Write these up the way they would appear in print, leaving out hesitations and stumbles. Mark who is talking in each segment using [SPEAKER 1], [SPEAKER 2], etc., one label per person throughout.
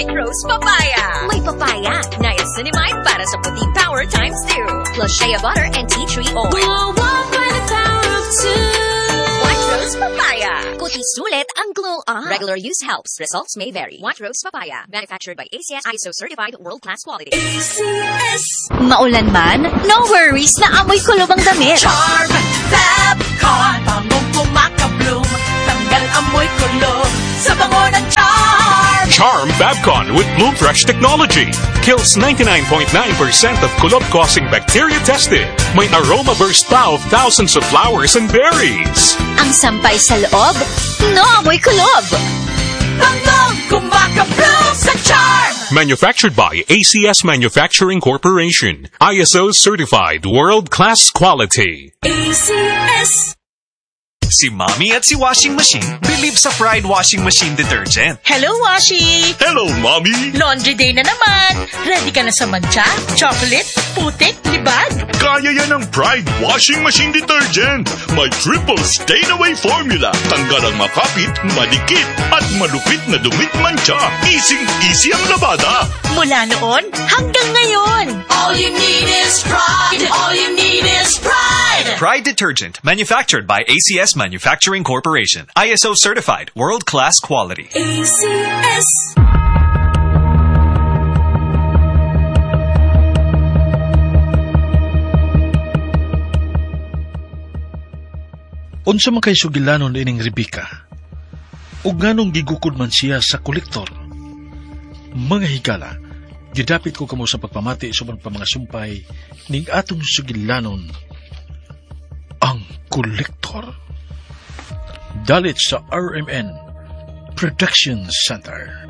[SPEAKER 1] White Rose Papaya. May papaya, niacinamide para sa puti power times 2. Plus shea butter and tea tree oil.
[SPEAKER 2] Glow up by the power of 2.
[SPEAKER 1] White Rose Papaya. Puti sulit ang glow up. Regular use helps. Results may vary. White Rose Papaya. Manufactured by ACS ISO certified world-class quality.
[SPEAKER 2] ACS.
[SPEAKER 1] Maulan man, no worries na amoy kulob ang damit.
[SPEAKER 2] Charm Fabcon. Bangong kumakabloom. Tanggal amoy kulob sa bango ng Charm.
[SPEAKER 3] Charm Fabcon with Bloom Fresh technology. Kills 99.9% of kulob-causing bacteria tested. May aroma burst pa of thousands of flowers and berries.
[SPEAKER 1] Ang sampay sa loob, no amoy kulob.
[SPEAKER 2] Bangong kumakabloom sa Charm.
[SPEAKER 3] Manufactured by ACS Manufacturing Corporation. ISO certified world-class quality.
[SPEAKER 2] ACS.
[SPEAKER 4] Si Mommy at si Washing Machine believe sa Pride Washing Machine Detergent.
[SPEAKER 5] Hello, Washi!
[SPEAKER 3] Hello, Mommy!
[SPEAKER 5] Laundry day na naman! Ready ka na sa mancha, chocolate, putik, libag?
[SPEAKER 3] Kaya yan ang Pride Washing Machine Detergent. May triple stain-away formula. Tanggal ang makapit, madikit, at malupit na dumit mancha. Easy ang labada.
[SPEAKER 5] Mula noon hanggang ngayon.
[SPEAKER 2] All you need is pride. All you need is pride.
[SPEAKER 4] Pride Detergent, manufactured by ACS Manufacturing Corporation. ISO certified, world-class quality.
[SPEAKER 2] ACS.
[SPEAKER 6] Unsa man kay sugilanon ining Rebecca? Ug nganong gigukod man siya sa kolektor? Mga higala, gidapit ko kamo sa pagpamati subang pa mga sumpay ning atong sugilanon ang kolektor. Dalit sa RMN Production Center.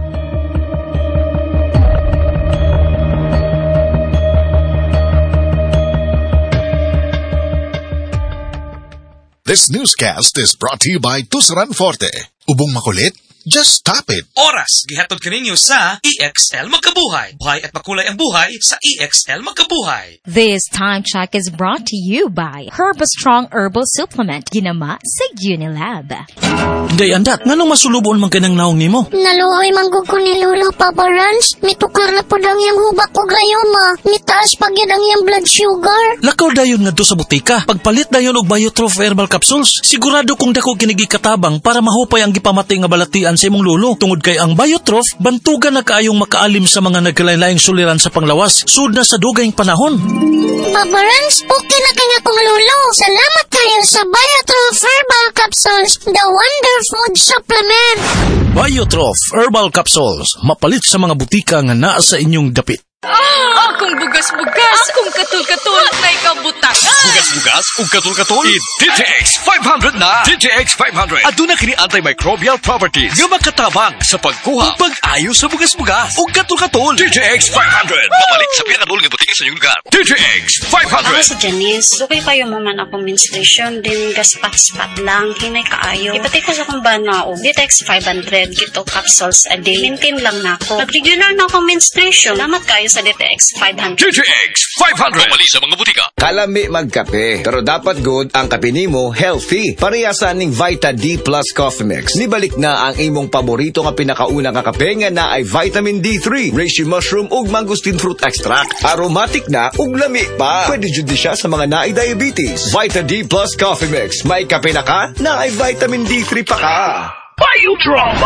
[SPEAKER 7] This newscast is brought to you by Tusaran Forte. Ubong makulit? Just stop it.
[SPEAKER 8] Oras, gihatod kaninyo sa EXL Magkabuhay. Buhay at makulay ang buhay sa EXL Magkabuhay.
[SPEAKER 9] This time check is brought to you by Herbastrong Herbal Supplement. Ginama sa Unilab.
[SPEAKER 10] Day andat, nganong masulubon man kanang naong nimo?
[SPEAKER 11] Naluoy manggug ko ni Lolo Papa Rans. Mitukar na po lang yung hubak ko gayoma. Mitaas pag yan ang yung blood sugar.
[SPEAKER 10] Lakaw dayon nga do sa butika. Pagpalit dayon og Biotrof Herbal Capsules. Sigurado kung dako kinigi katabang para mahupay ang gipamatay nga balatian sa imong lulo. Tungod kay ang Biotrof, bantugan na kaayong makaalim sa mga nagkalain-laing suliran sa panglawas. Sud na sa dugayng panahon.
[SPEAKER 11] Papa Rans, okay na kaya kong lulo. Salamat kayo sa Biotrof Herbal Capsules, the Wonder Food Supplement.
[SPEAKER 10] Biotrof Herbal Capsules. Mapalit sa mga butika nga naa sa inyong dapit.
[SPEAKER 5] Akong bugas-bugas, akong katul-katul, na ikaw butak.
[SPEAKER 4] Bugas-bugas ug katul-katul. DTX 500 na. DTX 500. Aduna kini antimicrobial properties nga makatabang sa pagkuha ug pag-ayo sa bugas-bugas ug katul-katul. DTX 500. Mapalit sa pinakatul nga butika sa inyong lugar. DTX 500.
[SPEAKER 12] Ako si Janice. Dugay kayo maman akong menstruation din gaspat-spat lang hinay kaayo. Ipati ko sa kong bana og DTX 500 kito capsules a day. Maintain lang nako. Nag-regular na akong menstruation. Salamat kayo sa DTX 500.
[SPEAKER 4] DTX 500. Mapalit sa mga butika.
[SPEAKER 13] Kalami magkape, pero dapat good ang kape nimo healthy. Parehasan ning Vita D Plus Coffee Mix. Nibalik na ang imong paborito nga pinakauna nga kape nga na ay vitamin D3, reishi mushroom ug mangosteen fruit extract. Aromatic na ug lami pa. Pwede jud siya sa mga naay diabetes. Vita D Plus Coffee Mix. May kape na ka, na ay vitamin D3 pa ka.
[SPEAKER 3] Biotrof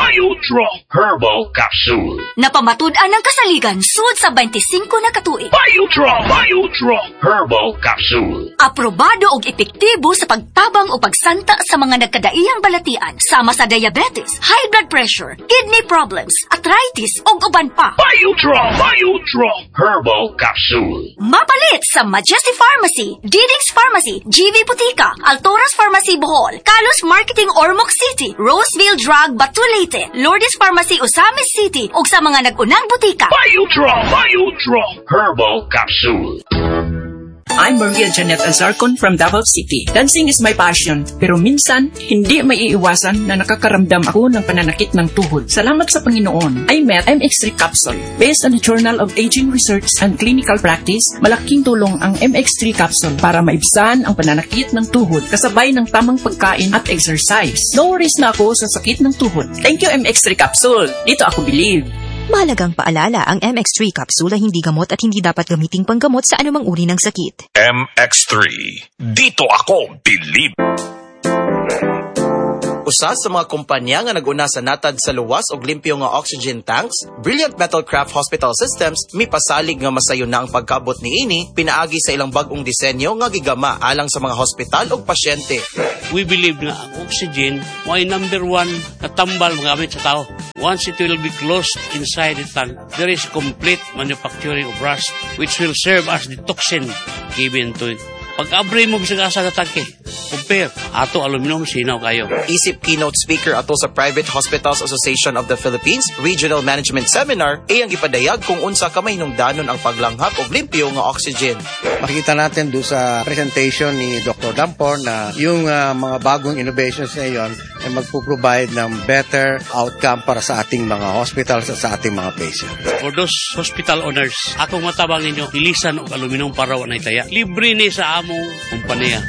[SPEAKER 3] Herbal Capsule.
[SPEAKER 1] Napamatud-an ng kasaligan sud sa 25 na katuig.
[SPEAKER 3] Biotrof Herbal Capsule.
[SPEAKER 1] Aprobado og epektibo sa pagtabang o pagsanta sa mga nagkadaiyang balatian sama sa diabetes, high blood pressure, kidney problems, arthritis ug uban pa.
[SPEAKER 3] Biotrof Herbal Capsule.
[SPEAKER 1] Mapalit sa Majesty Pharmacy, Diding's Pharmacy, GV Butika, Altoras Pharmacy Bohol, Kalos Marketing Ormoc City, Roseville Drug Batulete, Lourdes Pharmacy Osamis City ug sa mga nag-unang butika.
[SPEAKER 3] Biotrof Herbal Capsule.
[SPEAKER 14] I'm Maria Janet Azarcon from Davao City. Dancing is my passion, pero minsan, hindi maiiwasan na nakakaramdam ako ng pananakit ng tuhod. Salamat sa Panginoon, I met MX3 Capsule. Based on the Journal of Aging Research and Clinical Practice, malaking tulong ang MX3 Capsule para maibsan ang pananakit ng tuhod kasabay ng tamang pagkain at exercise. No worries na ako sa sakit ng tuhod. Thank you, MX3 Capsule. Dito ako believe.
[SPEAKER 15] Mahalagang paalala, ang MX3 capsule ay hindi gamot at hindi dapat gamiting panggamot sa anumang uri ng sakit.
[SPEAKER 3] MX3. Dito ako believe.
[SPEAKER 16] Usa sa mga kumpanya nga nag-una sa natad sa luwas og limpyo nga oxygen tanks, Brilliant Metalcraft Hospital Systems mipasalig nga masayo na ang pagkaabot niini pinaagi sa ilang bag-ong disenyo nga gigama alang sa mga hospital ug pasyente.
[SPEAKER 17] We believe na ang oxygen ay number one na tambal magamit sa tao. Once it will be closed inside the tank, there is complete manufacturing of rust which will serve as the toxin given to it. Pag-abre mo bisag asa nga tangke, compare, ato aluminum, sinaw kayo.
[SPEAKER 16] Isip keynote speaker ato sa Private Hospitals Association of the Philippines Regional Management Seminar ay ang ipadayag kung unsa ka mahinungdanon ang paglanghap og limpyo nga oxygen.
[SPEAKER 18] Makikita natin doon sa presentation ni Dr. Dampor na yung mga bagong innovations na yon ay magpo-provide ng better outcome para sa ating mga hospitals at sa ating mga patients.
[SPEAKER 17] For those hospital owners, akong matabang ninyo, ilisan og aluminum para wa nay taya. Libre ni sa among kumpanya.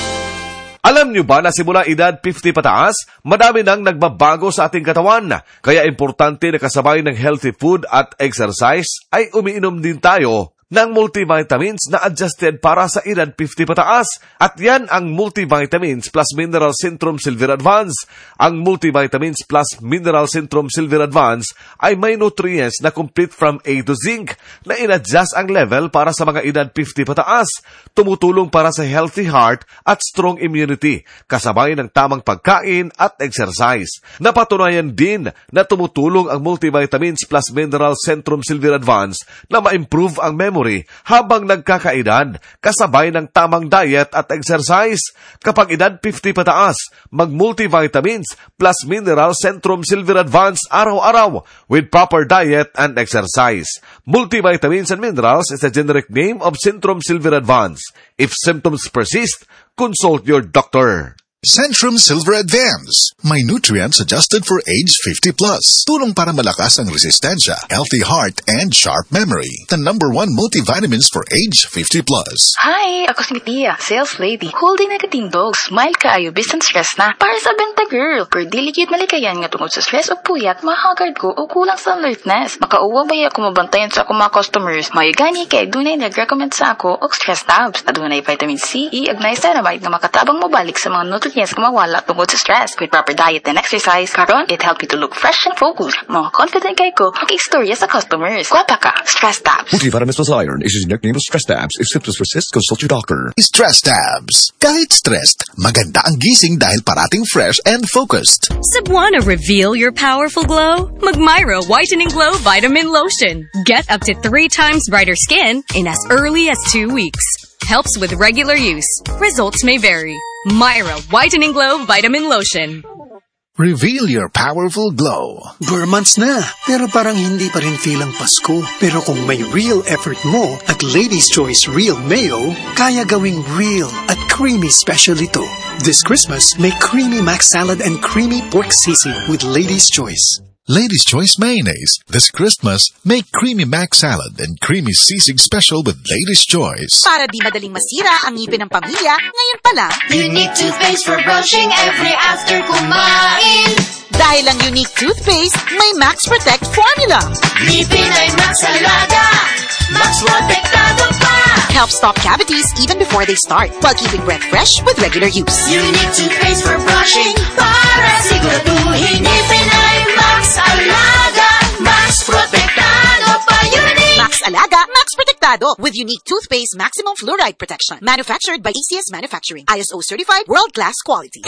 [SPEAKER 19] Alam nyo ba na simula edad 50 pataas, madami nang nagbabago sa ating katawan. Kaya importante na kasabay ng healthy food at exercise ay umiinom din tayo ng multivitamins na adjusted para sa edad 50 pataas. At yan ang Multivitamins Plus Mineral Centrum Silver Advance. Ang Multivitamins Plus Mineral Centrum Silver Advance ay may nutrients na complete from A to zinc na in-adjust ang level para sa mga edad 50 pataas. Tumutulong para sa healthy heart at strong immunity, kasabay ng tamang pagkain at exercise. Napatunayan din na tumutulong ang Multivitamins Plus Mineral Centrum Silver Advance na ma-improve ang memory habang nagkakaedad, kasabay ng tamang diet at exercise. Kapag edad 50 pataas, mag-multivitamins plus mineral Centrum Silver Advance araw-araw with proper diet and exercise. Multivitamins and minerals is the generic name of Centrum Silver Advance. If symptoms persist, consult your doctor.
[SPEAKER 7] Centrum Silver Advance. May nutrients adjusted for age 50 plus. Tulong para malakas ang resistensya, healthy heart, and sharp memory. The #1 multivitamins for age 50 plus.
[SPEAKER 20] Hi! Ako si Tia, sales lady. Holding na katindog. Smile kaayo, bisan stress na. Para sa benta girl. Per delicate malikayan nga tungod sa stress o puyat, mahagard ko o kulang sa alertness. Makauwa ba ako mabantayan sa akong mga customers? May gani kay dunay nag-recommend sa ako og stress tabs. Adunay vitamin C, E, ag niacinamide nga makatabang mabalik sa mga nutrients nga mawala tungod sa stress. With proper diet and exercise, karon it help you to look fresh and focused. Mga confident kay ko mag-istorya sa customers. Kwapa ka, stress tabs.
[SPEAKER 13] Multivitamins plus iron is the nickname of stress tabs. If symptoms persist, consult your doctor.
[SPEAKER 7] Stress tabs. Kahit stressed, maganda ang gising dahil parating fresh and focused.
[SPEAKER 21] Cebuana, reveal your powerful glow? Magmyra Whitening Glow Vitamin Lotion. Get up to 3 times brighter skin in as early as 2 weeks. Helps with regular use. Results may vary. Myra Whitening Glow Vitamin Lotion.
[SPEAKER 22] Reveal your powerful glow. Months na, pero parang hindi pa rin feel ang Pasko. Pero kung may real effort mo at Lady's Choice Real Mayo, kaya gawing real at creamy special ito. This Christmas, make creamy mac salad and creamy pork sisig with Lady's Choice.
[SPEAKER 7] Lady's Choice Mayonnaise. This Christmas, make creamy mac salad and creamy sisig special with Lady's Choice.
[SPEAKER 23] Para di madaling masira ang ngipin ng pamilya, ngayon pa lang,
[SPEAKER 2] Unique toothpaste for brushing every after kumain.
[SPEAKER 23] Dahil ang Unique toothpaste, may Max Protect formula.
[SPEAKER 2] Ngipin ay Max Alaga, Max Protektado pa.
[SPEAKER 23] Helps stop cavities even before they start, while keeping breath fresh with regular use.
[SPEAKER 2] Unique toothpaste for brushing, para siguraduhin ngipin ay Max Alaga, Max Protektado pa. Unique
[SPEAKER 23] Max Alaga, Max Protektado with Unique toothpaste maximum fluoride protection. Manufactured by ACS Manufacturing. ISO certified world-class quality.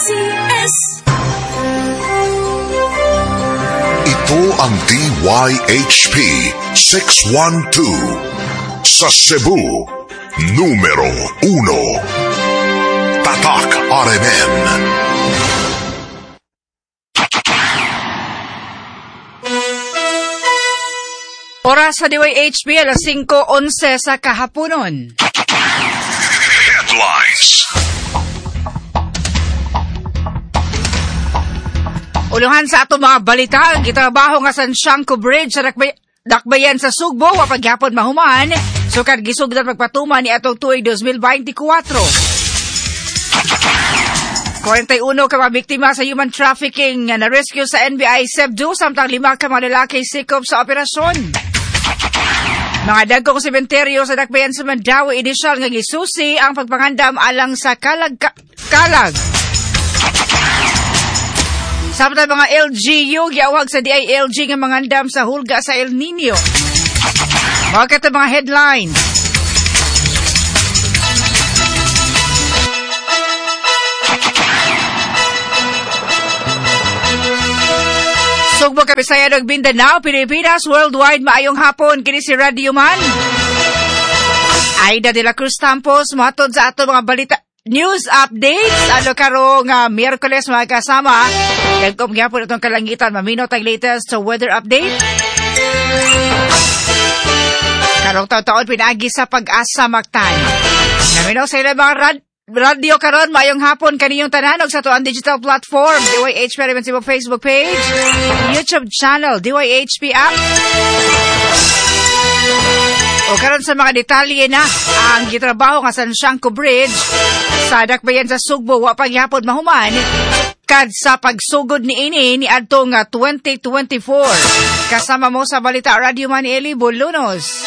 [SPEAKER 2] ACS.
[SPEAKER 3] Ito ang DYHP 612 sa Cebu, numero 1. Tatak RMN.
[SPEAKER 24] Oras sa DYHP, alas 5:11 sa kahaponon.
[SPEAKER 3] Headlines.
[SPEAKER 24] Uluhan sa ato mga balita, ang gitrabaho nga sa Shanko Bridge sa Dakbayan sa Sugbo, wapagyapon mahuman, sukad gisugdan magpatuman ni atong tuig 2024. 41 ka mga biktima sa human trafficking na rescue sa NBI Cebu, samtang 5 ka mga lalaki sikop sa operasyon. Mga dagkong sementeryo sa dakbayan sa Mandawi, inisyal nga gisusi ang pagpangandam alang sa kalag. Samtang mga LGU, giawag sa DILG nga mangandam sa hulga sa El Nino. Mga kata mga headlines. Sugbo ka Bisaya ug Mindanao, Pilipinas, worldwide, maayong hapon, kini si Radio Man. Aida de la Cruz Tampos, matod sa ato mga balita, news updates. Ano karong Miyerkules mga kasama. Kagkom gyapon itong kalangitan, maminot ang latest sa weather update. Karong taon-taon pinagi sa Pag-asa Mactan. Naminaw sa ilang mga radio karon, mayong hapon kaniyong tanan og sa tuang digital platform DYHP Elementary Facebook page, YouTube channel DYHP app. O karon sa mga detalye na ang gitrabaho nga San Siangco Bridge sa dakbayan sa Sugbo wa pa gyapon mahuman kad sa pagsugod niini ni adto nga 2024. Kasama mo sa balita Radio Man Eli Bulunos.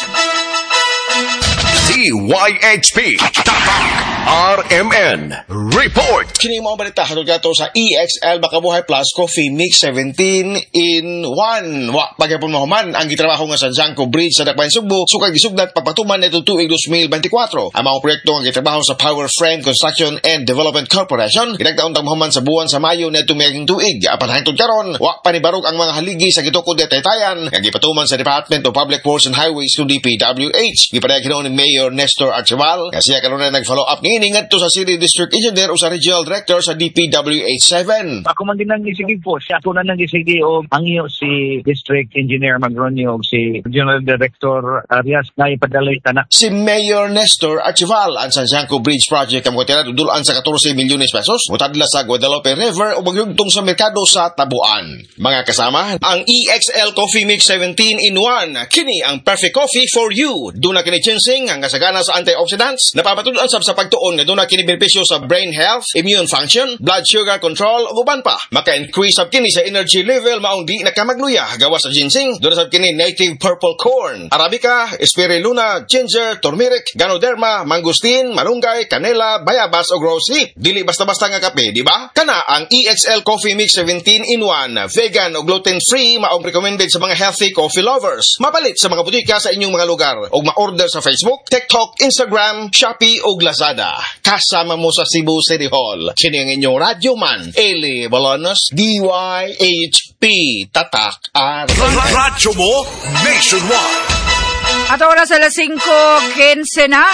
[SPEAKER 6] DYHP Tapak RMN Report.
[SPEAKER 8] Kini mo balita hatod kato sa EXL Makabuhay Plus Coffee Mix 17 in 1. Wa pagyapon mahuman ang gitrabaho nga San Siangco Bridge sa dakbayan Sugbo sukad gisugdat pagpatuman nitong tuig 2024. Ang mga proyekto nga gitrabaho sa Power Frame Construction and Development Corporation ginagtaon-tang mahuman sa buwan sa Mayo nitong miyaging tuig. Apan hangtod karon wa panibarog ang mga haligi sa gitukod detaytayan nga gipatuman sa Department of Public Works and Highways to DPWH. Gipadayag hinuon ni Mayor Nestor Archival nga siya karon na nag-follow up niini ngadto sa City District Engineer o sa Regional Director sa DPWH7.
[SPEAKER 9] Ako man din nang isigi po, siya ako na nang isigi o ang iyo si District Engineer Magronio o si Regional Director Arias na ipadalay na.
[SPEAKER 8] Si Mayor Nestor Archival ang San Siangco Bridge Project ang mga dulaan sa 14 milyones pesos mutadla sa Guadalupe River o magyugtong sa merkado sa Tabuan. Mga kasama, ang EXL Coffee Mix 17 in 1. Kini ang perfect coffee for you. Duna kini ginseng ang kasagana sa antioxidants, napapatuloy sa pagtuon nga doon na kini benepisyo sa brain health, immune function, blood sugar control, ug uban pa. Maka-increase up kini sa energy level maong di nakamagluya gawas sa ginseng. Doon sa kini native purple corn, arabica, spirulina, ginger, turmeric, ganoderma, mangustin, malunggay, kanela, bayabas ug rosehip. Dili basta-basta nga kape, di ba? Kana ang EXL Coffee Mix 17 in 1, vegan o gluten-free, maong recommended sa mga healthy coffee lovers. Mapalit sa mga butika sa inyong mga lugar ug ma-order sa Facebook, TikTok, Instagram, Shopee ug Lazada. Kasama mo sa Cebu City Hall. Kini ang inyong Radio Man, Eli Bolonos, DYHP Tatak
[SPEAKER 6] Radyo mo nationwide.
[SPEAKER 24] At oras alas 5:15 na.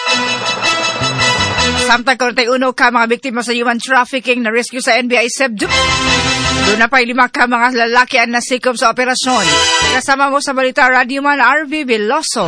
[SPEAKER 24] Samtang 41 ka mga biktima sa human trafficking na rescue sa NBI Cebu. Doon na pa 5 ka mga lalaki ang nasikop sa operasyon. Kasama mo sa balita Radio Man RV Veloso.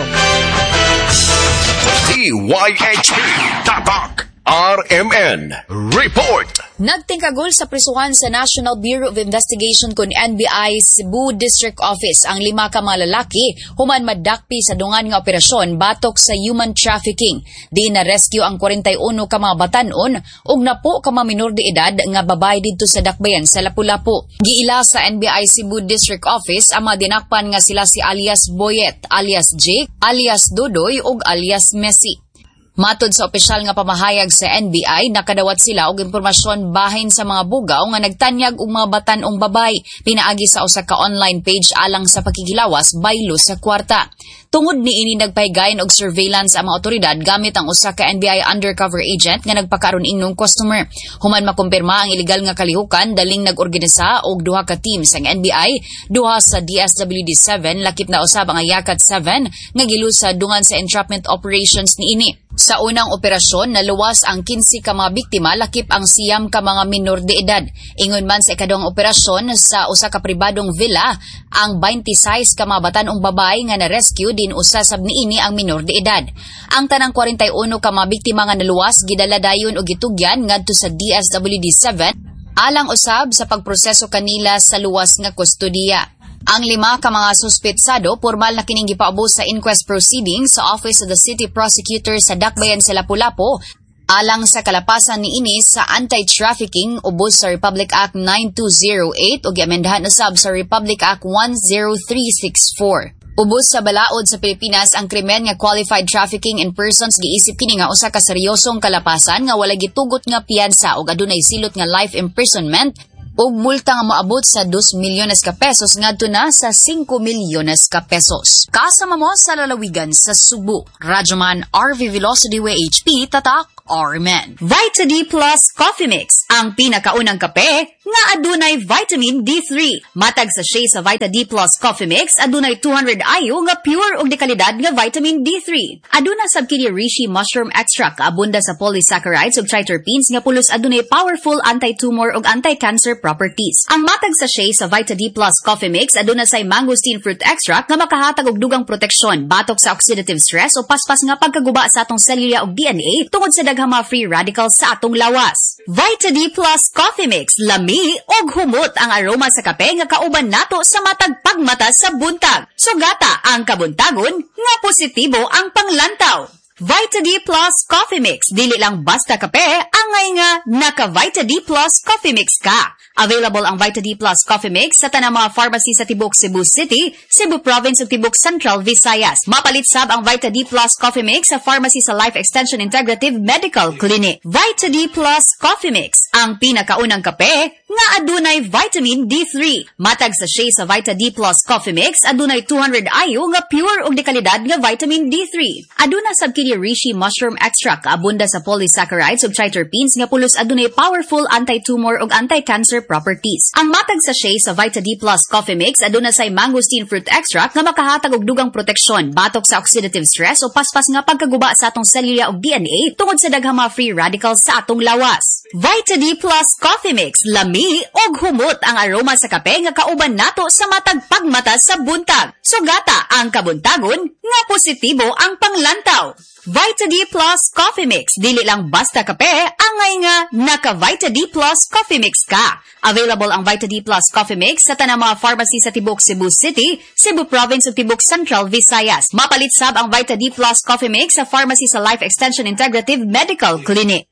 [SPEAKER 6] DYHP Tapak RMN Report.
[SPEAKER 11] Nagtingkagol sa prisuhan sa National Bureau of Investigation kun NBI Cebu District Office ang 5 ka mga lalaki human madakpi sa dungan nga operasyon batok sa human trafficking. Di na rescue ang 41 ka mga batan-on ug napo ka mga minor de edad nga babay didto sa dakbayan sa Lapu-Lapu. Giila sa NBI Cebu District Office ang mga dinakpan nga sila si alias Boyet, alias Jake, alias Dodoy ug alias Messi. Matod sa opisyal nga pamahayag sa NBI, nakadawat sila og impormasyon bahin sa mga bugaw nga nagtanyag og mga batan-ong babay pinaagi sa usa ka online page alang sa pagkikilawas baylo sa kwarta. Tungod niini nagpahigayon og surveillance ang mga otoridad gamit ang usa ka NBI undercover agent nga nagpakaron ingnon customer. Human makumpirma ang ilegal nga kalihukan, daling nag-organisa og 2 ka teams ang NBI, 2 sa DSWD-7 lakip na usab ang Yakat 7 nga gilusa dungan sa entrapment operations niini. Sa unang operasyon, naluwas ang 15 ka mga biktima lakip ang 9 ka mga minor de edad. Ingon man sa ikaduhang operasyon sa usa ka pribadong villa, ang 26 ka mga batan-ong babay nga na-rescue din usa sab niini ang minor de edad. Ang tanang 41 ka mga biktima nga naluwas gidala dayon og gitugyan ngadto sa DSWD-7 alang usab sa pagproseso kanila sa luwas nga kustodiya. Ang 5 ka mga suspetsado, formal na kining gipaubos sa inquest proceedings sa Office of the City Prosecutor sa Dakbayan sa Lapu-Lapu Alang sa kalapasan niini sa anti-trafficking ubos sa Republic Act 9208 ug giamendahan usab sa Republic Act 10364. Ubos sa balaod sa Pilipinas ang krimen nga qualified trafficking in persons giisip kini nga usa ka seryosong kalapasan nga wala gitugot nga piyansa ug adunay silot nga life imprisonment ug multa nga moabot sa 2 milyones ka pesos ngadto na sa 5 milyones ka pesos. Kasama mo sa lalawigan sa Subo, Radyoman RV Velocity HP Tatak RMN. Vita D Plus Coffee Mix, ang pinakaunang kape nga adunay vitamin D3. Matag sa sachet sa Vita D Plus Coffee Mix adunay 200 IU nga pure ug dekalidad nga vitamin D3. Aduna sab kini reishi mushroom extract abunda sa polysaccharides ug triterpenes nga pulos adunay powerful anti-tumor ug anti-cancer properties. Ang matag sa sachet sa Vita D Plus Coffee Mix aduna say mangosteen fruit extract nga makahatag og dugang proteksyon batok sa oxidative stress o paspas nga pagkaguba sa atong selula ug DNA tungod sa daghang mga free radicals sa atong lawas. Vita D Plus Coffee Mix, lami og humot ang aroma sa kape nga kauban nato sa matag pagmata sa buntag. Sugata ang kabuntagon nga positibo ang panglantaw. Vita D Plus Coffee Mix, dili lang basta kape, angay nga naka Vita D Plus Coffee Mix ka. Available ang Vita D Plus Coffee Mix sa tanang mga pharmacy sa Tibok Cebu City, Cebu Province ug Tibok Central Visayas. Mapalit sab ang Vita D Plus Coffee Mix sa pharmacy sa Life Extension Integrative Medical Clinic. Vita D Plus Coffee Mix, ang pinakaunang kape nga adunay vitamin D3. Matag sa sachet sa Vita D Plus Coffee Mix adunay 200 IU nga pure ug dekalidad nga vitamin D3. Aduna sab kini reishi mushroom extract abunda sa polysaccharides ug triterpenes nga pulos adunay powerful anti-tumor ug anti-cancer properties. Ang matag sa sachet sa Vita D Plus Coffee Mix aduna say mangosteen fruit extract nga makahatag og dugang proteksyon batok sa oxidative stress o paspas nga pagkaguba sa atong selula ug DNA tungod sa daghang mga free radicals sa atong lawas. Vita D Plus Coffee Mix, lami og humot ang aroma sa kape nga kauban nato sa matag pagmata sa buntag. Sugata ang kabuntagon nga positibo ang panglantaw. Vita D Plus Coffee Mix, dili lang basta kape, angay nga naka Vita D Plus Coffee Mix ka. Available ang Vita D Plus Coffee Mix sa tanang mga pharmacy sa Tibok Cebu City, Cebu Province ug Tibok Central Visayas. Mapalit sab ang Vita D Plus Coffee Mix sa pharmacy sa Life Extension Integrative Medical Clinic.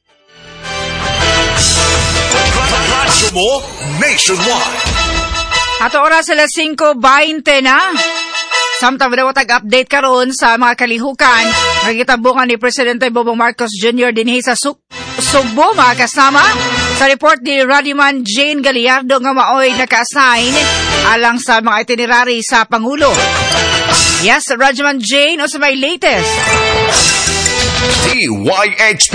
[SPEAKER 6] Radyo mo nationwide.
[SPEAKER 24] Ato oras sa 5:20 na. Samtang tag update karon sa mga kalihukan, nagitabungan ni Presidente Bongbong Marcos Jr. dinhi sa Subo, mga kasama. Sa report ni Radyoman Jane Gallardo nga maoy naka-assign alang sa mga itinerary sa Pangulo. Yes, Radyoman Jane, o sa may latest.
[SPEAKER 6] DYHP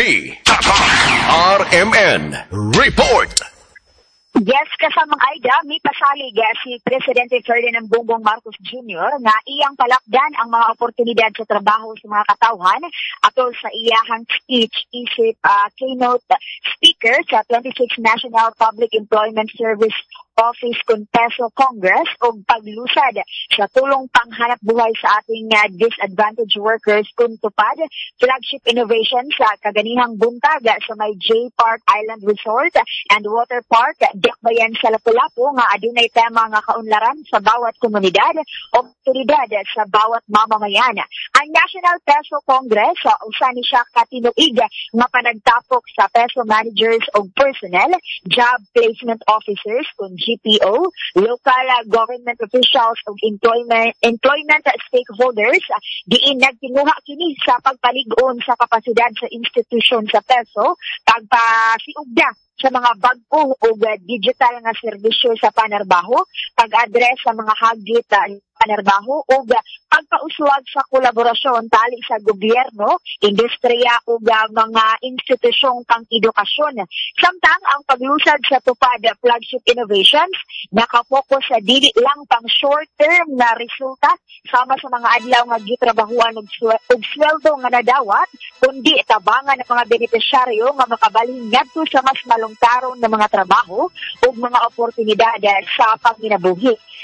[SPEAKER 6] RMN Report.
[SPEAKER 4] Yes, kasamang Aida, may pasalig si Presidente Ferdinand Bongbong Marcos Jr. na iyang palakdan ang mga oportunidad sa trabaho sa mga katawhan atol sa iyahang speech isip keynote speaker sa 26th National Public Employment Service Office Conpeso Congress o paglusad sa tulong panghanap buhay sa ating disadvantaged workers kung tupad flagship innovation sa kaganihang buntag sa may J Park Island Resort and Water Park Dakbayan sa Lapu-Lapu nga adunay tema nga kaunlaran sa bawat komunidad o otoridad sa bawat mamamayan. Ang National Peso Congress usa ni siya katinuig nga panagtapok sa peso managers o personnel, job placement officers kung GPO, local government officials ug employment stakeholders diin nagtinuha kini sa pagpalig-on sa kapasidad sa institusyon sa peso pagpasiugda sa mga bag-o o digital nga serbisyo sa panarbaho, pag-address sa mga hagit panarbaho o pagpauswag sa kolaborasyon tali sa gobyerno, industriya o mga institusyong pang-edukasyon. Samtang ang paglusad sa tupad flagship innovations nakapokus sa dili lang pang short-term na resulta sama sa mga adlaw nga gitrabahuan og sweldo nga nadawat, kundi tabangan ng mga benepisyaryo nga makabalhin ngadto sa mas malungkaron na mga trabaho o mga oportunidad sa panginabuhi. Adunay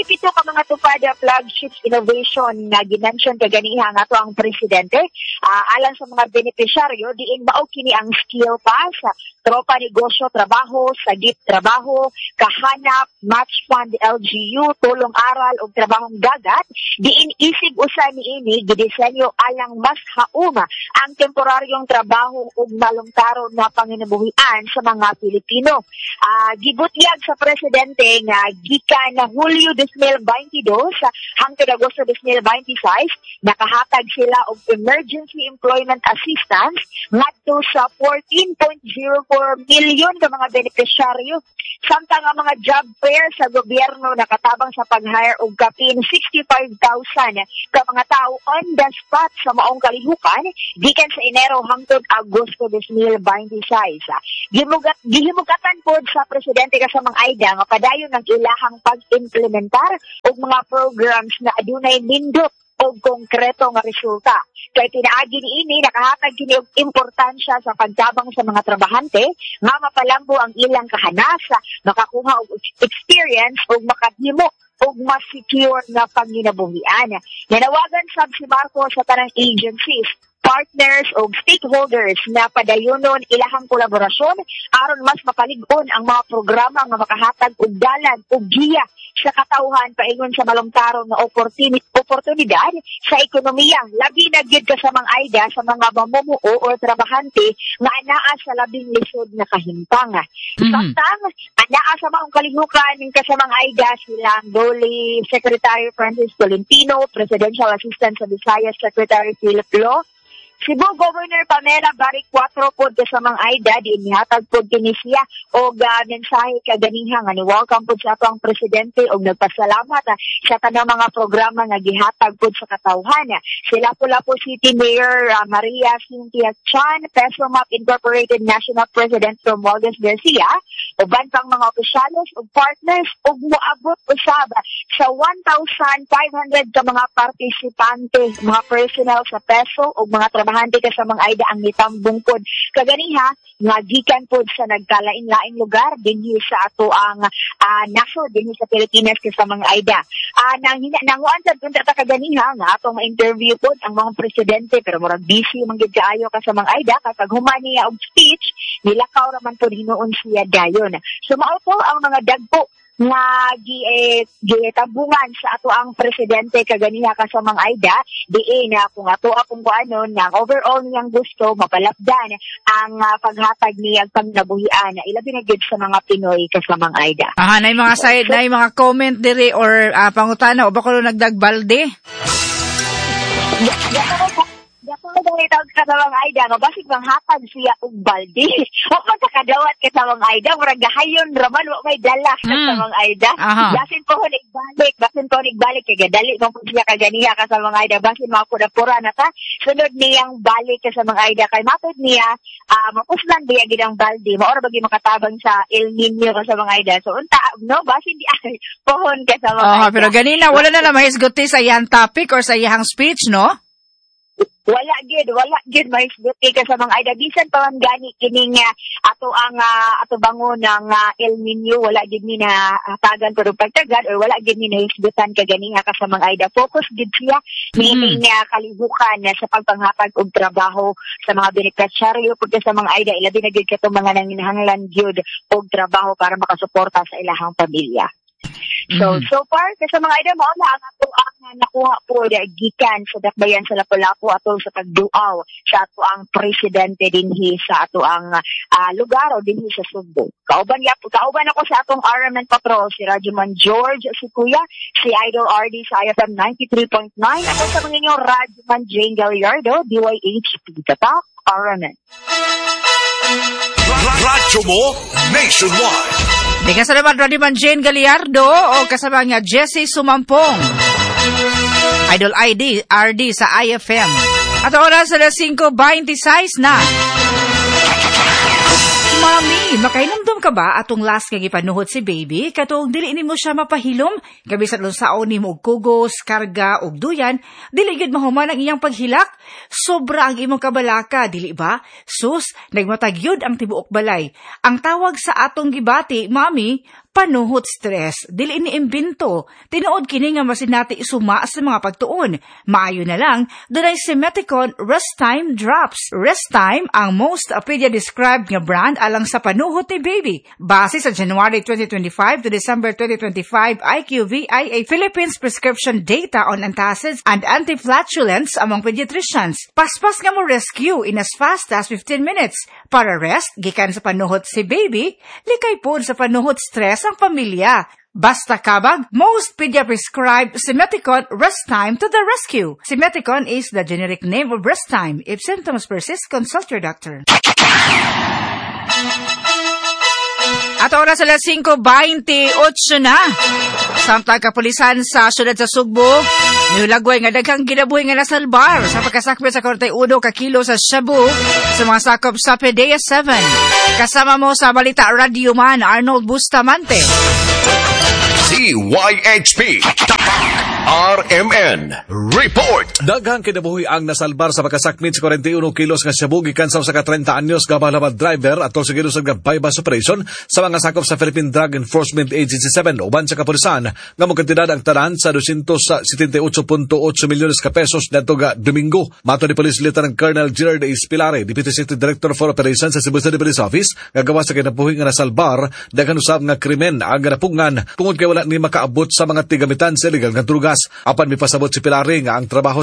[SPEAKER 4] pito ka mga tupad flagship innovation nga ginention kaganiha nga to ang presidente. Alang sa mga benepisyaryo, diin mao kini ang skill pass, tropa negosyo trabaho, sagip trabaho, kahanap, match fund LGU, tulong aral ug trabahong dagat. Diin isig usa niini gidisenyo alang mas hauma ang temporaryong trabaho ug malungkaron na panginabuhian sa mga Pilipino. Gibutyag sa presidente nga gikan na Hulyo 2022 hangtod Agosto 2026 nakahatag sila og emergency employment assistance ngadto sa 14.04 million ka mga benepisyaryo. Samtang ang mga job fair sa gobyerno nakatabang sa pag-hire og kapin 65,000 ka mga tao on the spot sa maong kalihukan gikan sa Enero hangtod Agosto 2026. Gihimugatan pod sa presidente kasamang AIDA nga padayon ng ilahang pag-implementar og mga programs na adunay nindot o konkreto nga resulta. Kay pinaagi niini nakahatag kini og importansya sa pagtabang sa mga trabahante nga mapalambo ang ilang kahanasa, makakuha og experience o makahimo og mas secure na panginabuhian. Nanawagan sab si Marco sa tanang agencies, partners o stakeholders na padayonon ilahang kolaborasyon aron mas mapalig-on ang mga programa nga makahatag og dalan ug giya sa katawhan paingon sa malungkaron nga oportunidad sa ekonomiya, labi na gyud kasamang AIDA sa mga mamumuo o trabahante nga anaa sa labing lisod na kahimpang. Samtang anaa sa maong kalihukan ng kasamang AIDA silang Dole Secretary Francis Tolentino, Presidential Assistant sa Visayas Secretary Philip Lo, Cebu Governor Pamela Baric 4 pod kasamang AIDA di inihatag pod kini siya og mensahe kaganiha nga ni welcome pod sa atong presidente og nagpasalamat sa tanang mga programa nga gihatag pod sa katawhan. Sila Lapu-Lapu City Mayor Maria Cynthia Chan, Pesomap Incorporated National President Romualdez Garcia, uban pang mga opisyales ug partners ug moabot usab sa 1,500 ka mga partisipante, mga personnel sa PESO ug mga trabahante kasamang AIDA ang nitambungkod kaganiha nga gikan pod sa nagkalain-laing lugar dinhi sa ato ang nasod dinhi sa Pilipinas kasamang AIDA. Nanguan sad kun ta kaganiha nga atong interview pod ang mga presidente pero murag busy man gid kaayo kasamang AIDA kapag human niya og speech nilakaw ra man pod hinuon siya dayon. So mao to ang mga dagpo nga gitabungan sa ato ang presidente kaganiha kasamang AIDA diin na kung ato akong kuanon nga overall niyang gusto mapalapdan ang paghatag niya pangnabuhian ilabi na gid sa mga Pinoy kasamang AIDA.
[SPEAKER 24] Nay mga side nay mga comment diri or pangutana o bako nagdagbalde.
[SPEAKER 4] Itawag ka sa mga AIDA, nga basig bang hatag siya og balde. O magkakadawat ka sa mga AIDA, murag gahayon raman, o may dala ka sa mga AIDA. Basin po ko nagbalik, kaya dali nung siya kaganiha ka sa mga AIDA, basin mapura na ta, sunod niyang balik ka sa mga AIDA, kay mapod niya, mapuslan biya ginang balde, maura bagi makatabang sa El Nino ka sa mga AIDA. So, unta, no, basin di ay, pohon ka sa mga AIDA.
[SPEAKER 24] Pero ganina, wala na lang mahisguti sa iyang topic or sa iyang speech, no?
[SPEAKER 4] Wala gid may isbuti ka sa mga AIDA bisan pa man gani kining ato bangon ng El Nino wala gid ni na tagan pero pagtagad or wala gid ni na isbutan kaganiha ka sa mga AIDA focus gid siya meaning kalibukan sa pagpanghatag og trabaho sa mga benepisyaryo pud sa mga AIDA ilabi na gid kato mga nanginahanglan gyud og trabaho para makasuporta sa ilahang pamilya. So far, sa mga AIDA mo na ang ato ang nakuha po gikan sa dakbayan sa Lapu-Lapu atol sa pagduaw sa ato ang presidente dinhi sa ato ang lugar o dinhi sa Subo. Kauban ako sa atong Armament Patrol si Rajuman George, si Kuya, si Idol RD sa IFM 93.9 at sa mga inyong Rajuman Jane Gallardo, DYHP Tatak, Armament.
[SPEAKER 6] Radyo mo nationwide.
[SPEAKER 24] Di kasama Rajuman Jane Gallardo o kasama niya Jessie Sumampong. Idol RD sa IFM. At oras sa 5:26 na. Mami, makainomdom ka ba atong last nga gipanuhod si baby? Katong dili nimo siya mapahilom, kabisan unsaon nimo og kugos, karga og duyan, dili gid mahuman ang iyang paghilak. Sobra ang imong kabalaka, dili ba? Sus, nagmatagyod ang tibuok balay. Ang tawag sa atong gibati, Mami, panuhot stress, dili iniimbento. Tinuod kini nga masinati isuma sa mga pagtuon. Maayo na lang, dunay si Meticon Rest Time Drops. Rest Time ang most pedia-described nga brand alang sa panuhot ni baby. Base sa January 2025 to December 2025 IQVIA Philippines prescription data on antacids and anti-flatulence among pediatricians. Paspas nga mo rescue in as fast as 15 minutes. Para rest, gikan sa panuhot si baby, likay po sa panuhot stress ang pamilya. Basta kabag, most pedia-prescribed Simeticon Rest Time to the rescue. Simeticon is the generic name of Rest Time. If symptoms persist, consult your doctor. At oras alas 5:28 na. Samtang kapulisan sa syudad sa Sugbo, nilagway nga daghang ginabuhi nga nasalbar sa pagkasakmit sa 41 ka kilo sa shabu sa mga sakop sa PDEA 7. Kasama mo sa Balita Radio Man, Arnold Bustamante.
[SPEAKER 6] CYHP RMN Report.
[SPEAKER 19] Daghang kinabuhi ang nasalbar sa pagkasakmit sa 41 kilos nga shabu gikan sa 30 anyos nga bahalabad driver atol sa gilusad nga bypass operation sa mga sakop sa Philippine Drug Enforcement Agency 7 uban sa kapulisan nga mogkantidad ang tanan sa 278.8 milyones ka pesos nadto nga Domingo. Mato ni Police Lieutenant Colonel Gerard Espilare, Deputy City Director for Operations sa Cebu City Police Office, nga gawa sa kinabuhi nga nasalbar daghang usab nga krimen ang napungan tungod kay wala ni makaabot sa mga tigamitan sa illegal nga drugas. Apan mipasabot si Pilare nga ang trabaho